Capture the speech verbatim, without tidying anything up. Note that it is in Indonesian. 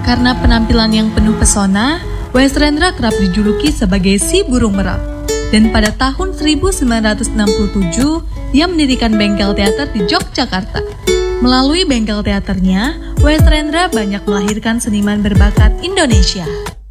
Karena penampilan yang penuh pesona, Wesrendra kerap dijuluki sebagai si burung merak. Dan pada tahun seribu sembilan ratus enam puluh tujuh, dia mendirikan bengkel teater di Yogyakarta. Melalui bengkel teaternya, Wesrendra banyak melahirkan seniman berbakat Indonesia.